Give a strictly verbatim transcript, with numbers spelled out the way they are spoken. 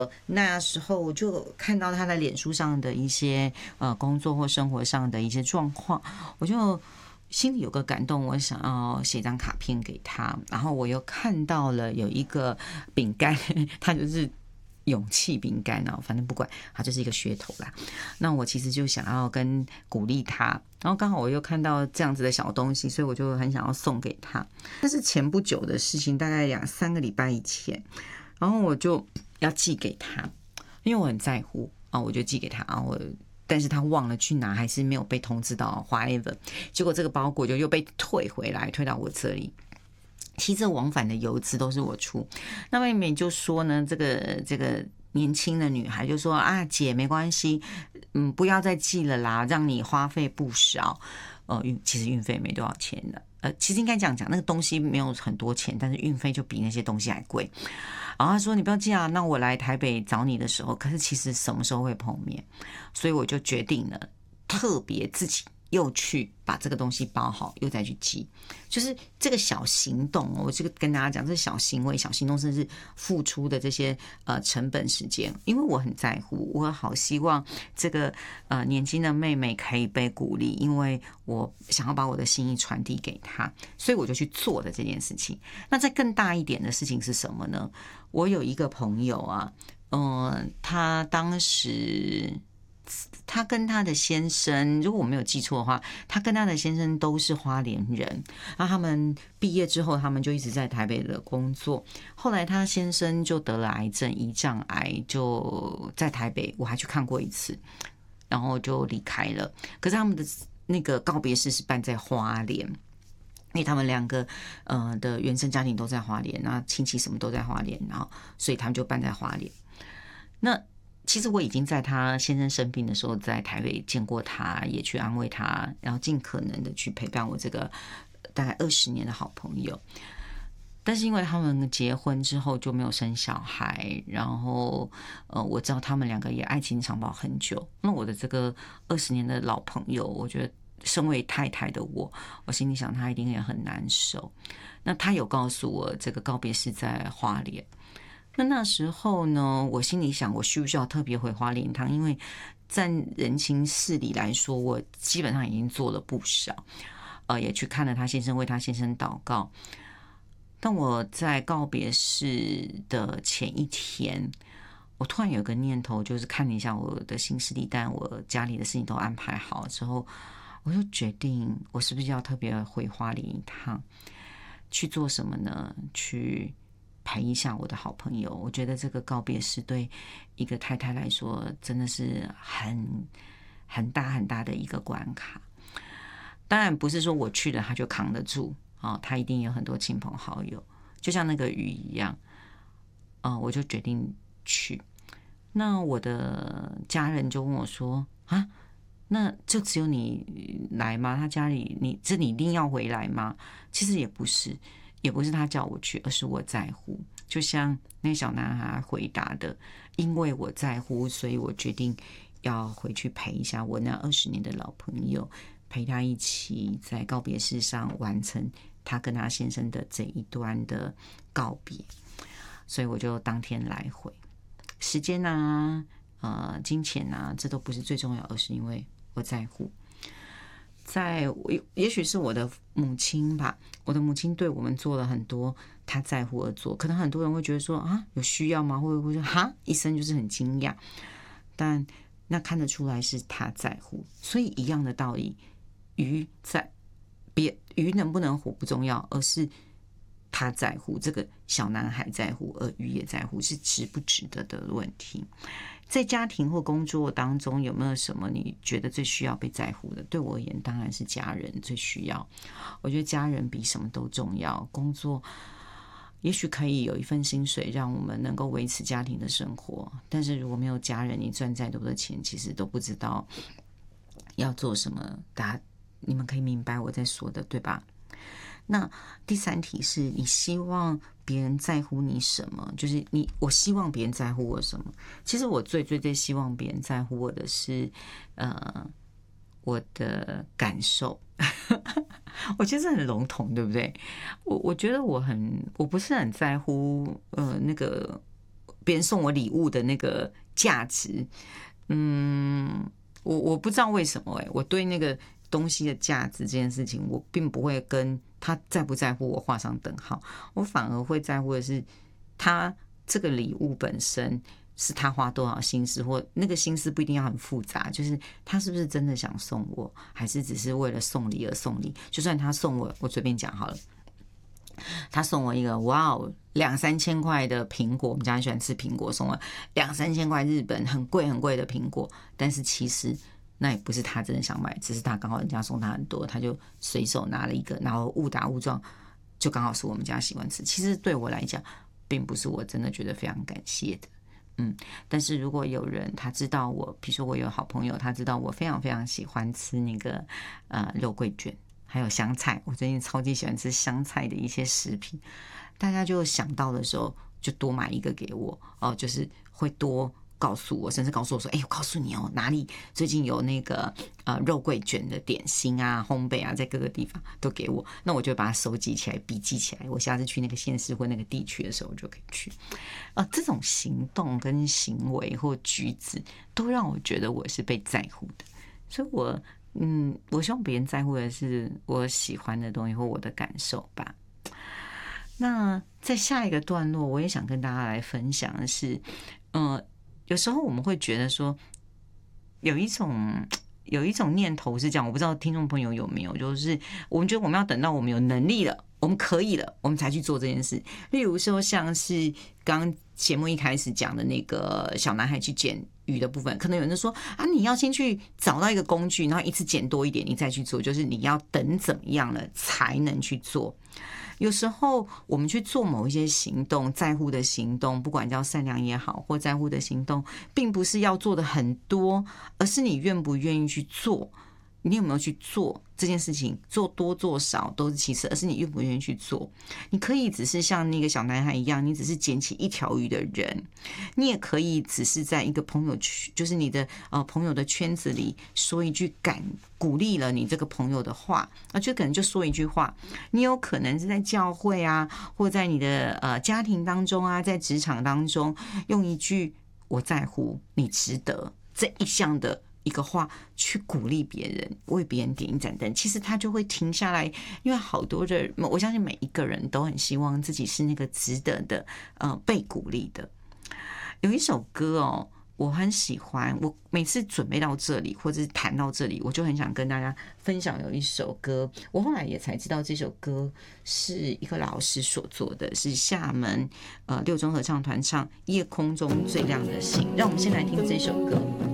那时候我就看到他在脸书上的一些呃工作或生活上的一些状况，我就心里有个感动，我想要写张卡片给他。然后我又看到了有一个饼干，它就是勇气饼干啊，反正不管，它就是一个噱头啦。那我其实就想要跟鼓励他，然后刚好我又看到这样子的小东西，所以我就很想要送给他。但是前不久的事情，大概两三个礼拜以前，然后我就要寄给他，因为我很在乎啊，我就寄给他，然后我但是他忘了去拿，还是没有被通知到 whatever， 结果这个包裹就又被退回来，退到我这里。其实这往返的邮资都是我出。那妹妹就说呢，这个这个年轻的女孩就说啊，姐没关系，嗯，不要再寄了啦，让你花费不少。呃，其实运费没多少钱的。呃，其实应该这样讲，那个东西没有很多钱，但是运费就比那些东西还贵。然后他说：“你不要寄啊，那我来台北找你的时候，可是其实什么时候会碰面？”所以我就决定了，特别自己又去把这个东西包好，又再去寄。就是这个小行动，我这个跟大家讲，这是小行为、小行动，甚至付出的这些呃成本、时间，因为我很在乎，我好希望这个呃年轻的妹妹可以被鼓励，因为我想要把我的心意传递给她，所以我就去做的这件事情。那再更大一点的事情是什么呢？我有一个朋友啊，嗯、呃，他当时。他跟他的先生，如果我没有记错的话，他跟他的先生都是花莲人。然后他们毕业之后，他们就一直在台北的工作。后来他先生就得了癌症，胰脏癌，就在台北，我还去看过一次，然后就离开了。可是他们的那个告别式是办在花莲。因为他们两个呃的原生家庭都在花莲，那亲戚什么都在花莲，然后所以他们就办在花莲。那其实我已经在他先生生病的时候，在台北见过他，也去安慰他，然后尽可能的去陪伴我这个大概二十年的好朋友。但是因为他们结婚之后就没有生小孩，然后呃，我知道他们两个也爱情长跑很久。那我的这个二十年的老朋友，我觉得身为太太的我，我心里想他一定也很难受。那他有告诉我，这个告别是在花莲。那那时候呢，我心里想，我需不需要特别回花莲一趟？因为在人情事理来说，我基本上已经做了不少，呃，也去看了他先生，为他先生祷告。但我在告别式的前一天，我突然有个念头，就是看了一下我的行事历单，我家里的事情都安排好之后，我就决定，我是不是要特别回花莲一趟，去做什么呢？去陪一下我的好朋友。我觉得这个告别式对一个太太来说真的是很很大很大的一个关卡。当然不是说我去了他就扛得住啊、哦，他一定有很多亲朋好友，就像那个鱼一样，啊、呃，我就决定去。那我的家人就问我说啊，那就只有你来吗？他家里你这你一定要回来吗？其实也不是。也不是他叫我去，而是我在乎。就像那小男孩回答的，因为我在乎，所以我决定要回去陪一下我那二十年的老朋友，陪他一起在告别式上完成他跟他先生的这一段的告别。所以我就当天来回，时间啊、呃、金钱啊，这都不是最重要，而是因为我在乎。在也许是我的母亲吧，我的母亲对我们做了很多她在乎而做，可能很多人会觉得说啊，有需要吗？会不会说哈一声就是很惊讶，但那看得出来是她在乎。所以一样的道理，鱼在别鱼能不能活不重要，而是他在乎，这个小男孩在乎，而鱼也在乎，是值不值得的问题。在家庭或工作当中，有没有什么你觉得最需要被在乎的？对我而言，当然是家人最需要。我觉得家人比什么都重要。工作也许可以有一份薪水，让我们能够维持家庭的生活，但是如果没有家人，你赚再多的钱，其实都不知道要做什么。大家你们可以明白我在说的，对吧？那第三题是你希望别人在乎你什么？就是你，我希望别人在乎我什么？其实我最最最希望别人在乎我的是，呃，我的感受。我觉得这很笼统，对不对？我我觉得我很，我不是很在乎，呃，那个别人送我礼物的那个价值，嗯，我我不知道为什么哎、欸，我对那个东西的价值这件事情，我并不会跟他在不在乎我画上等号，我反而会在乎的是他这个礼物本身是他花多少心思，或那个心思不一定要很复杂，就是他是不是真的想送我，还是只是为了送礼而送礼。就算他送我，我随便讲好了，他送我一个哇哦两三千块的苹果，我们家很喜欢吃苹果，送了两三千块日本很贵很贵的苹果，但是其实那也不是他真的想买，只是他刚好人家送他很多，他就随手拿了一个，然后误打误撞就刚好是我们家喜欢吃。其实对我来讲，并不是我真的觉得非常感谢的。嗯，但是如果有人他知道我，比如说我有好朋友，他知道我非常非常喜欢吃那个呃肉桂卷，还有香菜，我最近超级喜欢吃香菜的一些食品，大家就想到的时候就多买一个给我哦、呃，就是会多告诉我，甚至告诉我说，哎、欸，我告诉你哦，哪里最近有那个呃肉桂卷的点心啊、烘焙啊，在各个地方都给我，那我就把它收集起来、笔记起来，我下次去那个县市或那个地区的时候，我就可以去。呃，这种行动跟行为或举止，都让我觉得我是被在乎的，所以我嗯，我希望别人在乎的是我喜欢的东西或我的感受吧。那在下一个段落，我也想跟大家来分享的是，呃。有时候我们会觉得说，有一种有一种念头是这样，我不知道听众朋友有没有，就是我们觉得我们要等到我们有能力了，我们可以了，我们才去做这件事。例如说，像是刚刚节目一开始讲的那个小男孩去捡鱼的部分，可能有人说啊，你要先去找到一个工具，然后一次捡多一点，你再去做，就是你要等怎么样了才能去做。有时候我们去做某一些行动，在乎的行动，不管叫善良也好，或在乎的行动，并不是要做的很多，而是你愿不愿意去做。你有没有去做这件事情？做多做少都是其次，而是你愿不愿意去做。你可以只是像那个小男孩一样，你只是捡起一条鱼的人，你也可以只是在一个朋友圈，就是你的呃朋友的圈子里说一句感鼓励了你这个朋友的话，啊，就可能就说一句话。你有可能是在教会啊，或在你的呃家庭当中啊，在职场当中，用一句"我在乎，你值得"这一项的一个话去鼓励别人，为别人点一盏灯，其实他就会停下来。因为好多的，我相信每一个人都很希望自己是那个值得的，呃，被鼓励的。有一首歌哦，我很喜欢，我每次准备到这里或者是谈到这里，我就很想跟大家分享。有一首歌，我后来也才知道这首歌是一个老师所做的，是厦门呃六中合唱团唱《夜空中最亮的星》。让我们先来听这首歌。